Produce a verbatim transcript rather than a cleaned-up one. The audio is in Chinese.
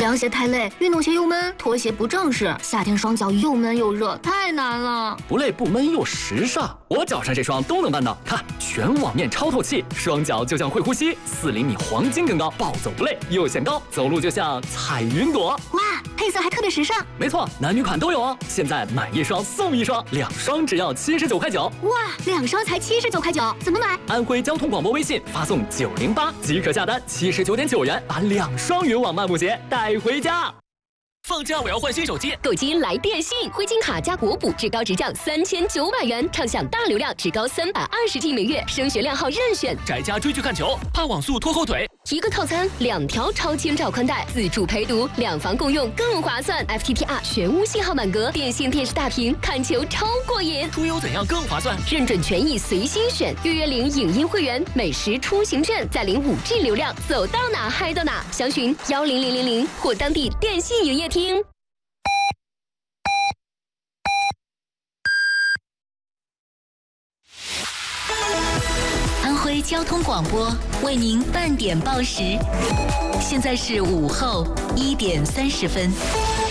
凉鞋太累，运动鞋又闷，拖鞋不正式，夏天双脚又闷又热，太难了。 不累不闷又时尚，我脚上这双都能办到。看，全网面超透气，双脚就像会呼吸，四厘米黄金更高，暴走不累，又显高，走路就像踩云朵。 哇，配色还特别时尚。 没错，男女款都有哦。现在买一双送一双，两双只要七十九块九。 哇，两双才七十九块九，怎么买？ 安徽交通广播微信发送九零八即可下单，七十九点九元把两双云网漫步鞋带回家。放假我要换新手机， 购机来电信，灰金卡加国补至高直降三千九百元，畅享大流量至高三百二十 G 每月，升学靓号任选。 宅家追剧看球，怕网速拖后腿。 一个套餐，两条超千兆宽带，自助陪读，两房共用更划算。F T T R 全屋信号满格，电信电视大屏，看球超过瘾。 出游怎样更划算？ 认准权益随心选，预约领影音会员，美食出行券，再领五 G 流量，走到哪嗨到哪。详询幺零零零零或当地电信营业厅。 安徽交通广播为您半点报时，现在是午后一点三十分。